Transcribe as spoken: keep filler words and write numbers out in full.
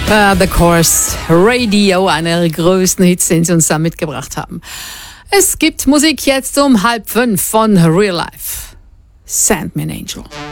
Uh, The Course Radio, einer ihrer größten Hits, den sie uns da mitgebracht haben. Es gibt Musik jetzt um halb fünf von Real Life. Send Me an Angel.